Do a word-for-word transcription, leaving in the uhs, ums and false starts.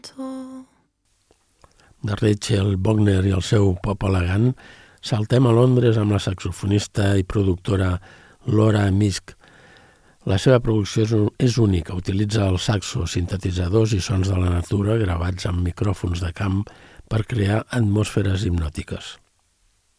De Rachel Wagner i el seu pop elegant, saltem a Londres amb la saxofonista i productora Laura Misch. La seva producció és única, utilitza el saxo, sintetitzadors i sons de la natura gravats amb micròfons de camp per crear atmosferes hipnòtiques.